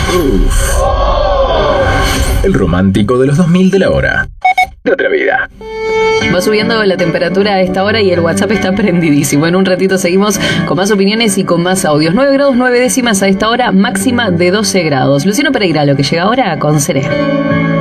El romántico de los 2000 de la hora. De otra vida. Va subiendo la temperatura a esta hora y el WhatsApp está prendidísimo. En un ratito seguimos con más opiniones y con más audios. 9 grados 9 décimas a esta hora, máxima de 12 grados. Luciano Pereira, lo que llega ahora con Seré.